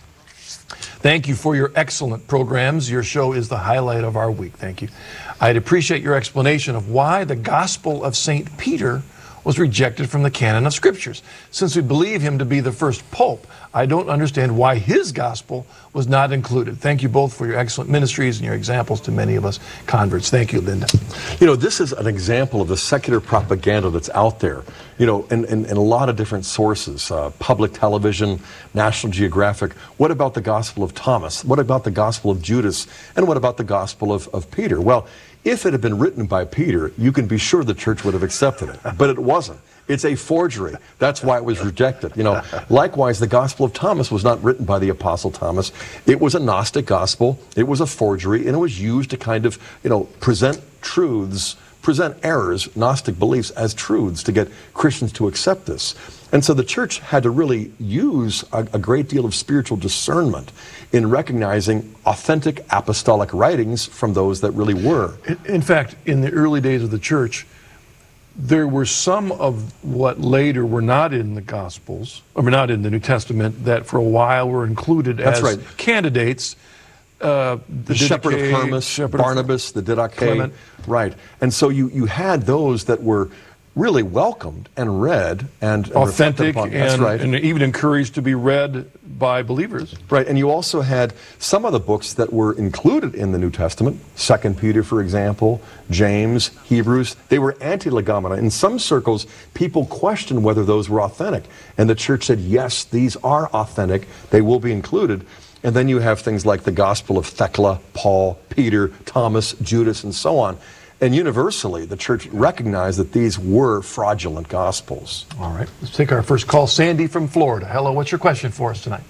Thank you for your excellent programs. Your show is the highlight of our week. Thank you. I'd appreciate your explanation of why the Gospel of Saint Peter was rejected from the canon of Scriptures. Since we believe him to be the first pope, I don't understand why his gospel was not included. Thank you both for your excellent ministries and your examples to many of us converts. Thank you, Linda. You know, this is an example of the secular propaganda that's out there, you know, in, in, in a lot of different sources, uh, public television, National Geographic. What about the Gospel of Thomas? What about the Gospel of Judas? And what about the Gospel of, of Peter? Well, if it had been written by Peter, you can be sure the church would have accepted it, but it wasn't. It's a forgery. That's why it was rejected. You know, likewise, the Gospel of Thomas was not written by the Apostle Thomas. It was a Gnostic gospel. It was a forgery, and it was used to kind of, you know, present truths, present errors, Gnostic beliefs as truths to get Christians to accept this. And so the church had to really use a, a great deal of spiritual discernment in recognizing authentic apostolic writings from those that really were. In, in fact, in the early days of the church, there were some of what later were not in the Gospels, or not in the New Testament, that for a while were included That's as right. candidates. Uh, the the Shepherd of Hermas, Shepherd Barnabas, the Didache. Clement. Right. And so you, you had those that were really welcomed and read and, and authentic upon. That's and, right. and even encouraged to be read by believers. Right, and you also had some of the books that were included in the New Testament, Second Peter, for example, James, Hebrews. They were anti-legomena. In some circles, people questioned whether those were authentic. And the church said, yes, these are authentic. They will be included. And then you have things like the Gospel of Thecla, Paul, Peter, Thomas, Judas, and so on. And universally, the church recognized that these were fraudulent gospels. All right, let's take our first call. Sandy from Florida. Hello, what's your question for us tonight?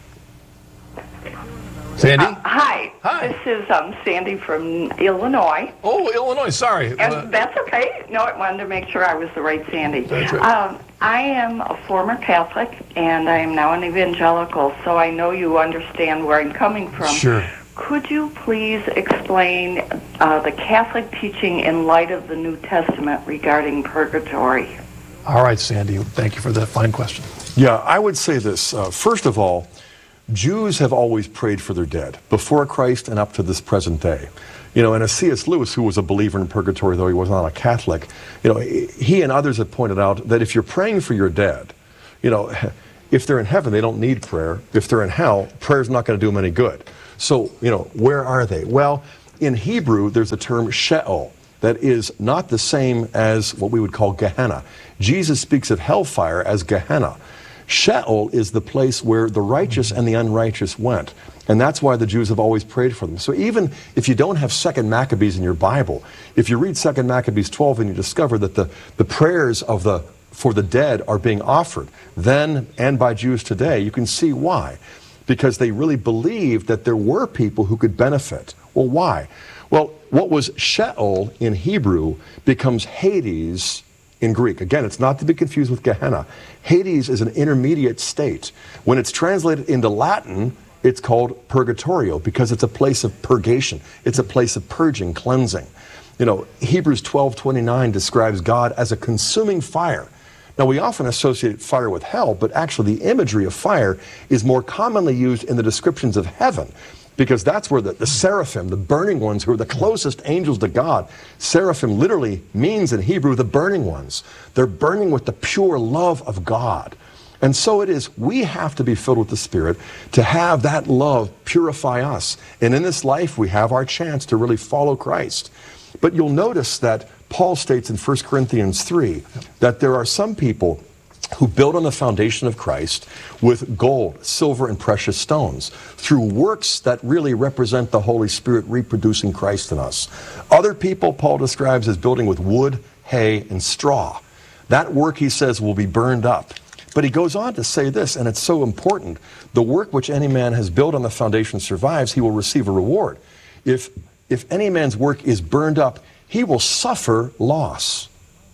Sandy? Uh, hi. Hi. This is um, Sandy from Illinois. Oh, Illinois, sorry. And Uh, that's okay. No, I wanted to make sure I was the right Sandy. That's right. Um, I am a former Catholic, and I am now an evangelical, so I know you understand where I'm coming from. Sure. Could you please explain uh, the Catholic teaching in light of the New Testament regarding purgatory? All right, Sandy, thank you for that fine question. Yeah, I would say this. Uh, first of all, Jews have always prayed for their dead, before Christ and up to this present day. You know, and as C S Lewis, who was a believer in purgatory, though he was not a Catholic, you know, he and others have pointed out that if you're praying for your dead, you know, if they're in heaven, they don't need prayer. If they're in hell, prayer's not going to do them any good. So, you know, where are they? Well, in Hebrew, there's a term Sheol that is not the same as what we would call Gehenna. Jesus speaks of hellfire as Gehenna. Sheol is the place where the righteous and the unrighteous went. And that's why the Jews have always prayed for them. So even if you don't have Second Maccabees in your Bible, if you read Second Maccabees twelve and you discover that the, the prayers of the for the dead are being offered, then and by Jews today, you can see why. Because they really believed that there were people who could benefit. Well, why? Well, what was Sheol in Hebrew becomes Hades in Greek. Again, it's not to be confused with Gehenna. Hades is an intermediate state. When it's translated into Latin, it's called Purgatorio because it's a place of purgation. It's a place of purging, cleansing. You know, Hebrews twelve twenty-nine describes God as a consuming fire. Now, we often associate fire with hell, but actually the imagery of fire is more commonly used in the descriptions of heaven, because that's where the, the seraphim, the burning ones, who are the closest angels to God. Seraphim literally means in Hebrew the burning ones. They're burning with the pure love of God. And so it is, we have to be filled with the Spirit to have that love purify us. And in this life, we have our chance to really follow Christ. But you'll notice that Paul states in First Corinthians three that there are some people who build on the foundation of Christ with gold, silver, and precious stones through works that really represent the Holy Spirit reproducing Christ in us. Other people Paul describes as building with wood, hay, and straw. That work, he says, will be burned up. But he goes on to say this, and it's so important. The work which any man has built on the foundation survives, he will receive a reward. If, if any man's work is burned up, he will suffer loss.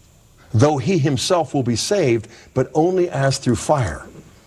though he himself will be saved, but only as through fire.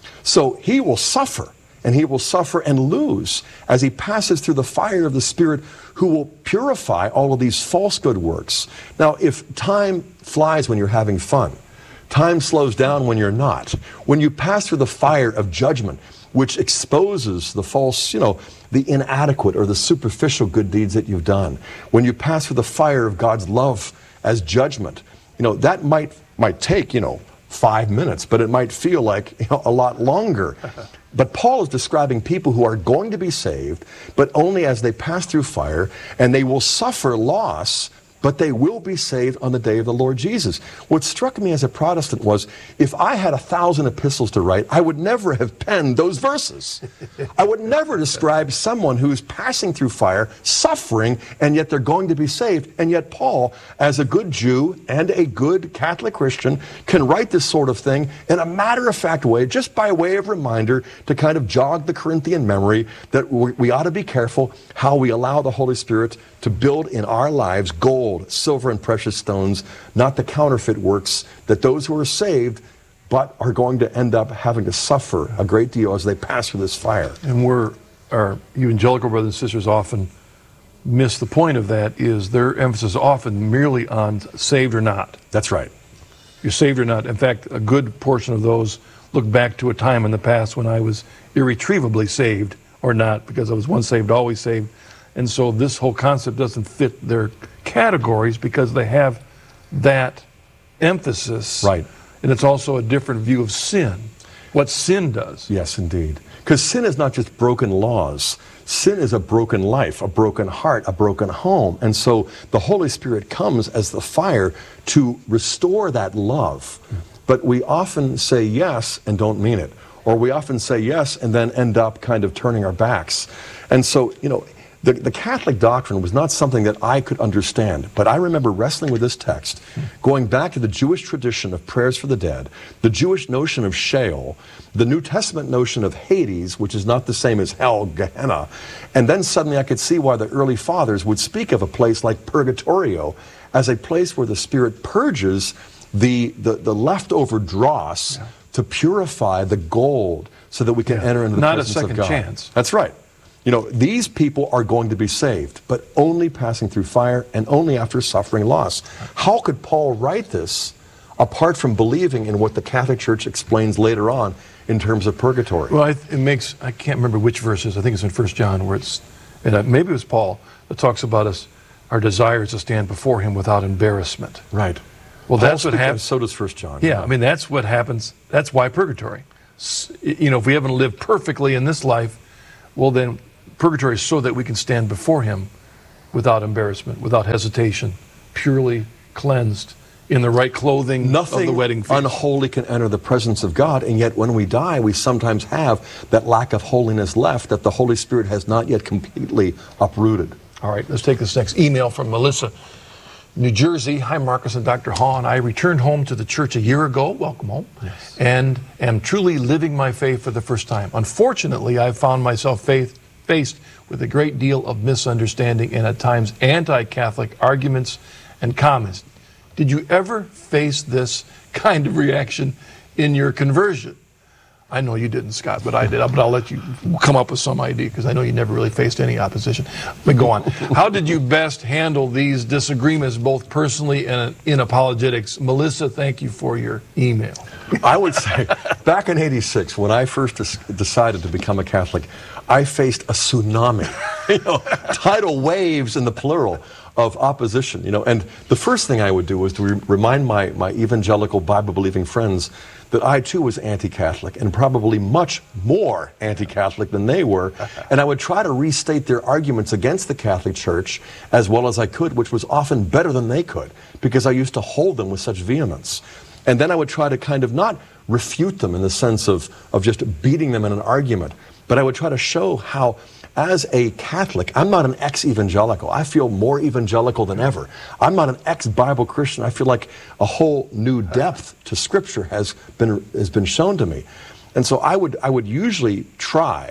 So he will suffer, and he will suffer and lose as he passes through the fire of the Spirit, who will purify all of these false good works. Now, if time flies when you're having fun, time slows down when you're not. When you pass through the fire of judgment, which exposes the false, you know, the inadequate or the superficial good deeds that you've done, when you pass through the fire of God's love as judgment, you know, that might might take, you know, five minutes, but it might feel like, you know, a lot longer. But Paul is describing people who are going to be saved, but only as they pass through fire, and they will suffer loss, but they will be saved on the day of the Lord Jesus. What struck me as a Protestant was, if I had a thousand epistles to write, I would never have penned those verses. I would never describe someone who's passing through fire, suffering, and yet they're going to be saved. And yet Paul, as a good Jew and a good Catholic Christian, can write this sort of thing in a matter-of-fact way, just by way of reminder to kind of jog the Corinthian memory that we, we ought to be careful how we allow the Holy Spirit to build in our lives gold, silver, and precious stones, not the counterfeit works, that those who are saved but are going to end up having to suffer a great deal as they pass through this fire. And we're, our evangelical brothers and sisters often miss the point of that, is their emphasis often merely on saved or not. That's right. You're saved or not. In fact, a good portion of those look back to a time in the past when I was irretrievably saved or not, because I was once saved, always saved. And so this whole concept doesn't fit their categories because they have that emphasis. Right. And it's also a different view of sin, what sin does. Yes, indeed. Because sin is not just broken laws. Sin is a broken life, a broken heart, a broken home. And so the Holy Spirit comes as the fire to restore that love. But we often say yes and don't mean it. Or we often say yes and then end up kind of turning our backs. And so, you know, The, the Catholic doctrine was not something that I could understand, but I remember wrestling with this text, going back to the Jewish tradition of prayers for the dead, the Jewish notion of Sheol, the New Testament notion of Hades, which is not the same as hell, Gehenna, and then suddenly I could see why the early fathers would speak of a place like Purgatorio as a place where the Spirit purges the, the, the leftover dross yeah. to purify the gold so that we can yeah. enter into the not presence a second of God. Chance. That's right. You know, these people are going to be saved, but only passing through fire and only after suffering loss. How could Paul write this apart from believing in what the Catholic Church explains later on in terms of purgatory? Well, it makes, I can't remember which verses, I think it's in First John, where it's, and maybe it was Paul, that talks about us, our desires to stand before him without embarrassment. Right. Well, Paul that's what happens. So does First John. Yeah, I mean, that's what happens. That's why purgatory. You know, if we haven't lived perfectly in this life, well, then purgatory is so that we can stand before him without embarrassment, without hesitation, purely cleansed, in the right clothing Nothing of the wedding feast. Unholy can enter the presence of God, and yet when we die, we sometimes have that lack of holiness left that the Holy Spirit has not yet completely uprooted. All right, let's take this next email from Melissa, New Jersey. Hi, Marcus and Doctor Hahn. I returned home to the church a year ago, welcome home, yes. and am truly living my faith for the first time. Unfortunately, I found myself faith, faced with a great deal of misunderstanding and at times anti-Catholic arguments and comments. Did you ever face this kind of reaction in your conversion? I know you didn't, Scott, but I did. But I'll let you come up with some idea because I know you never really faced any opposition. But go on. How did you best handle these disagreements, both personally and in apologetics? Melissa, thank you for your email. I would say, back in eighty-six, when I first des- decided to become a Catholic, I faced a tsunami, you know, tidal waves in the plural of opposition, you know. And the first thing I would do was to re- remind my, my evangelical Bible-believing friends that I too was anti-Catholic and probably much more anti-Catholic than they were. And I would try to restate their arguments against the Catholic Church as well as I could, which was often better than they could because I used to hold them with such vehemence. And then I would try to kind of not refute them in the sense of, of just beating them in an argument, but I would try to show how, as a Catholic, I'm not an ex-evangelical. I feel more evangelical than ever. I'm not an ex-Bible Christian. I feel like a whole new depth to Scripture has been has been shown to me. And so I would I would usually try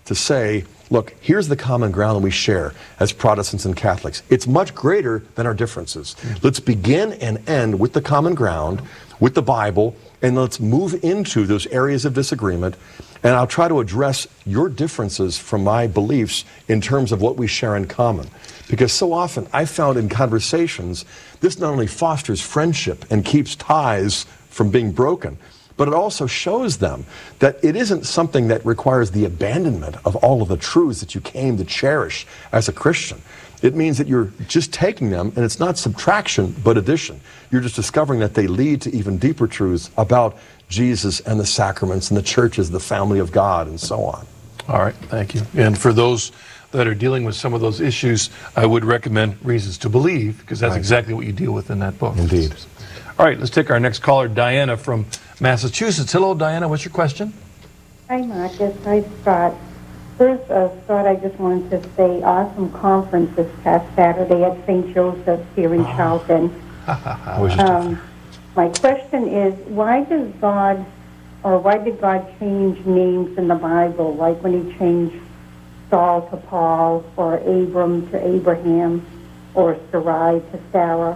to say, look, here's the common ground that we share as Protestants and Catholics. It's much greater than our differences. Let's begin and end with the common ground, with the Bible, and let's move into those areas of disagreement. And I'll try to address your differences from my beliefs in terms of what we share in common. Because so often I found in conversations, this not only fosters friendship and keeps ties from being broken, but it also shows them that it isn't something that requires the abandonment of all of the truths that you came to cherish as a Christian. It means that you're just taking them, and it's not subtraction, but addition. You're just discovering that they lead to even deeper truths about Jesus and the sacraments and the church as the family of God and so on. All right, thank you. And for those that are dealing with some of those issues, I would recommend Reasons to Believe, because that's Right. exactly what you deal with in that book. Indeed. All right, let's take our next caller, Diana from Massachusetts. Hello, Diana. What's your question? Hi, Marcus. Hi, Scott. First, uh, Scott, I just wanted to say awesome conference this past Saturday at Saint Joseph's here in Charlton. I was just Um, my question is, why does God, or why did God change names in the Bible, like when he changed Saul to Paul, or Abram to Abraham, or Sarai to Sarah?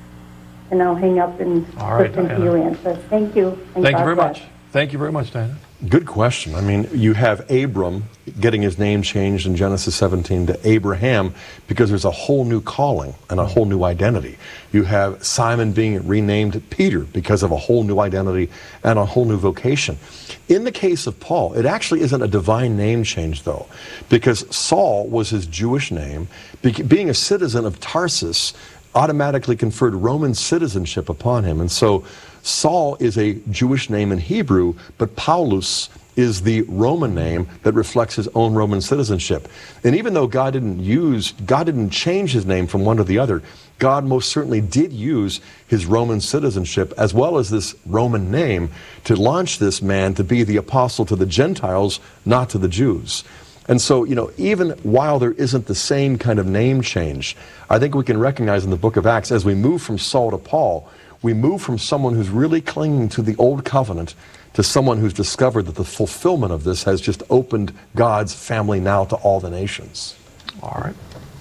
And I'll hang up and All right, listen to Diana. your answer. Thank you. and Thank you God very bless. much. Thank you very much, Diana. Good question. I mean, you have Abram getting his name changed in Genesis seventeen to Abraham because there's a whole new calling and a whole new identity. You have Simon being renamed Peter because of a whole new identity and a whole new vocation. In the case of Paul, it actually isn't a divine name change, though, because Saul was his Jewish name. Be- being a citizen of Tarsus automatically conferred Roman citizenship upon him. And so Saul is a Jewish name in Hebrew, but Paulus is the Roman name that reflects his own Roman citizenship. And even though God didn't use, God didn't change his name from one to the other, God most certainly did use his Roman citizenship as well as this Roman name to launch this man to be the apostle to the Gentiles, not to the Jews. And so, you know, even while there isn't the same kind of name change, I think we can recognize in the book of Acts, as we move from Saul to Paul, we move from someone who's really clinging to the old covenant to someone who's discovered that the fulfillment of this has just opened God's family now to all the nations. All right.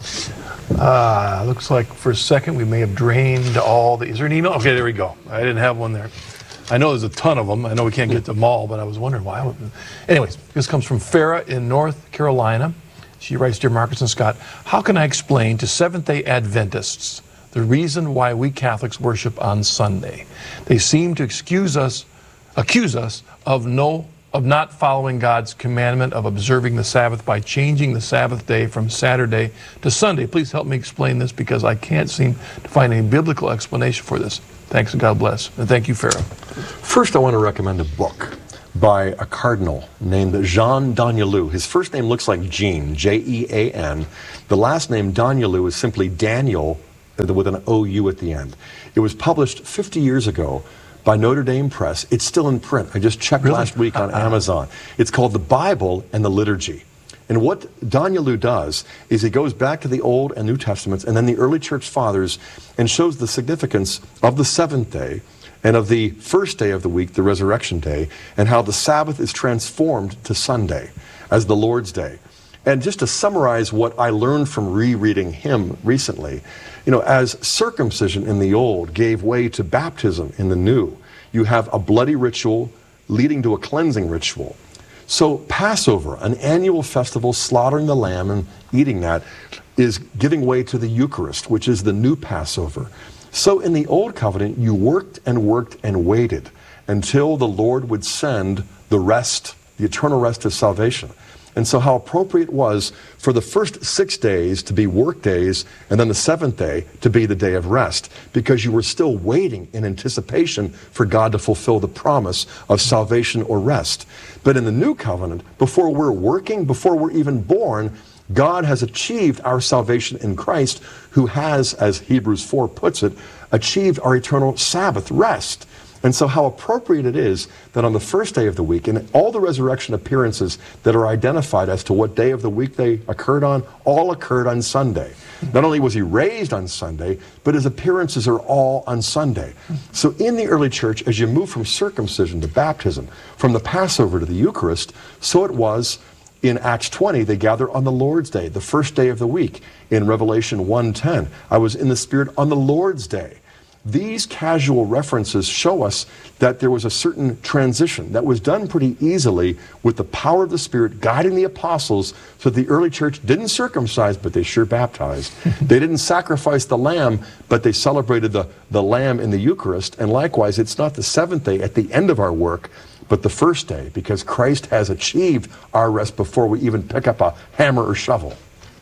Uh, looks like for a second we may have drained all the... Is there an email? Okay, there we go. I didn't have one there. I know there's a ton of them. I know we can't get to them all, but I was wondering why. Anyways, this comes from Farah in North Carolina. She writes, Dear Marcus and Scott, how can I explain to Seventh-day Adventists the reason why we Catholics worship on Sunday? They seem to excuse us, accuse us of no of not following God's commandment of observing the Sabbath by changing the Sabbath day from Saturday to Sunday. Please help me explain this because I can't seem to find any biblical explanation for this. Thanks and God bless. And thank you, Farah. First, I want to recommend a book by a cardinal named Jean Danielou. His first name looks like Jean, J E A N. The last name, Danielou, is simply Daniel with an O U at the end. It was published fifty years ago by Notre Dame Press. It's still in print. I just checked Really? last week on Amazon. It's called The Bible and the Liturgy. And what Danielou does is he goes back to the Old and New Testaments and then the early church fathers and shows the significance of the seventh day and of the first day of the week, the resurrection day, and how the Sabbath is transformed to Sunday as the Lord's Day. And just to summarize what I learned from rereading him recently, you know, as circumcision in the old gave way to baptism in the new, you have a bloody ritual leading to a cleansing ritual. So Passover, an annual festival, slaughtering the lamb and eating that, is giving way to the Eucharist, which is the new Passover. So in the old covenant, you worked and worked and waited until the Lord would send the rest, the eternal rest of salvation. And so how appropriate it was for the first six days to be work days and then the seventh day to be the day of rest, because you were still waiting in anticipation for God to fulfill the promise of salvation or rest. But in the new covenant, before we're working, before we're even born, God has achieved our salvation in Christ, who has, as Hebrews four puts it, achieved our eternal Sabbath rest. And so how appropriate it is that on the first day of the week, and all the resurrection appearances that are identified as to what day of the week they occurred on, all occurred on Sunday. Not only was he raised on Sunday, but his appearances are all on Sunday. So in the early church, as you move from circumcision to baptism, from the Passover to the Eucharist, so it was In Acts twenty, they gather on the Lord's Day, the first day of the week. In Revelation one ten, I was in the Spirit on the Lord's Day. These casual references show us that there was a certain transition that was done pretty easily with the power of the Spirit guiding the apostles, so the early church didn't circumcise, but they sure baptized. They didn't sacrifice the lamb, but they celebrated the, the lamb in the Eucharist. And likewise, it's not the seventh day at the end of our work, but the first day, because Christ has achieved our rest before we even pick up a hammer or shovel.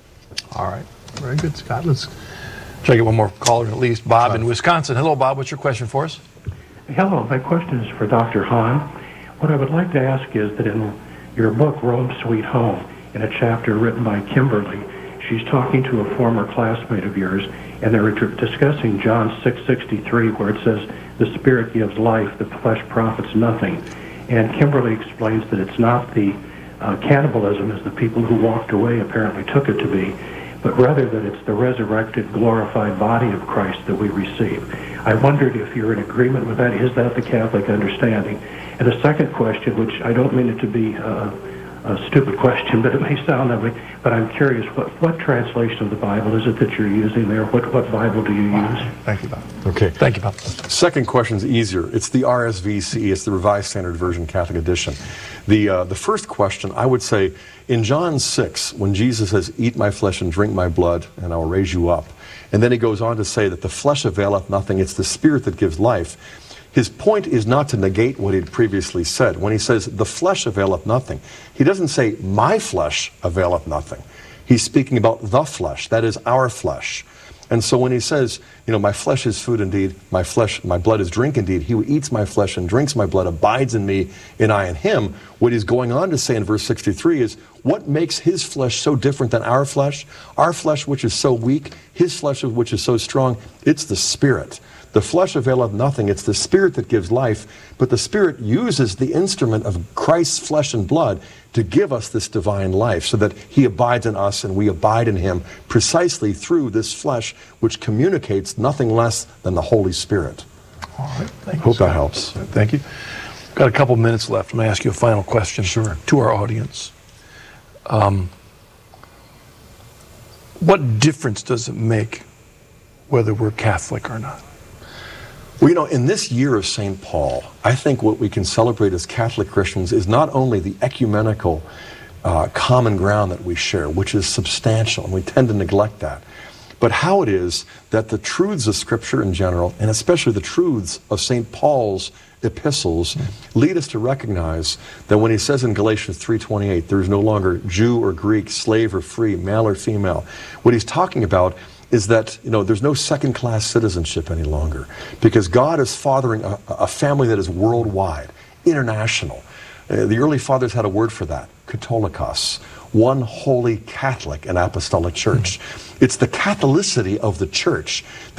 All right. Very good, Scott. Let's try to get one more caller at least. Bob in Wisconsin. Hello, Bob. What's your question for us? Hello. My question is for Doctor Hahn. What I would like to ask is that in your book, Rome Sweet Home, in a chapter written by Kimberly, she's talking to a former classmate of yours, and they're discussing John six sixty-three, where it says, the Spirit gives life, the flesh profits nothing. And Kimberly explains that it's not the uh, cannibalism as the people who walked away apparently took it to be, but rather that it's the resurrected, glorified body of Christ that we receive. I wondered if you're in agreement with that. Is that the Catholic understanding? And a second question, which I don't mean it to be uh, a stupid question, but it may sound that way, but I'm curious, what, what translation of the Bible is it that you're using there? What, what Bible do you use? Thank you, Bob. Okay. Thank you, Bob. Second question's easier. It's the R S V C E. It's the Revised Standard Version Catholic Edition. The, uh, the first question, I would say, in John six, when Jesus says, eat my flesh and drink my blood, and I will raise you up, and then he goes on to say that the flesh availeth nothing, it's the Spirit that gives life. His point is not to negate what he'd previously said. When he says, the flesh availeth nothing, he doesn't say, my flesh availeth nothing. He's speaking about the flesh, that is our flesh. And so when he says, you know, my flesh is food indeed, my flesh, my blood is drink indeed, he who eats my flesh and drinks my blood abides in me, and I in him, what he's going on to say in verse sixty-three is, what makes his flesh so different than our flesh? Our flesh, which is so weak, his flesh, which is so strong, it's the Spirit. The flesh availeth nothing. It's the Spirit that gives life, but the Spirit uses the instrument of Christ's flesh and blood to give us this divine life, so that he abides in us and we abide in him precisely through this flesh, which communicates nothing less than the Holy Spirit. All right. Thank you, Hope Scott. that helps. Thank you. Got a couple minutes left. I'm going to ask you a final question. Sure. To our audience. Um, what difference does it make whether we're Catholic or not? Well, you know, in this year of Saint Paul, I think what we can celebrate as Catholic Christians is not only the ecumenical uh, common ground that we share, which is substantial, and we tend to neglect that, but how it is that the truths of Scripture in general, and especially the truths of Saint Paul's epistles, lead us to recognize that when he says in Galatians three twenty-eight, there is no longer Jew or Greek, slave or free, male or female, what he's talking about is that, you know, there's no second-class citizenship any longer, because God is fathering a, a family that is worldwide, international. Uh, the early fathers had a word for that, Catholicos, one holy Catholic and apostolic church. It's the Catholicity of the church